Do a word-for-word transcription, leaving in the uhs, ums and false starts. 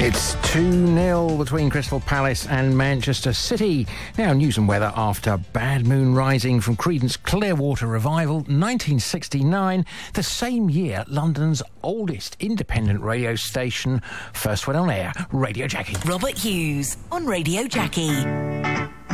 It's two nil between Crystal Palace and Manchester City. Now, news and weather after Bad Moon Rising from Creedence Clearwater Revival, nineteen sixty-nine, the same year London's oldest independent radio station first went on air, Radio Jackie. Robert Hughes on Radio Jackie.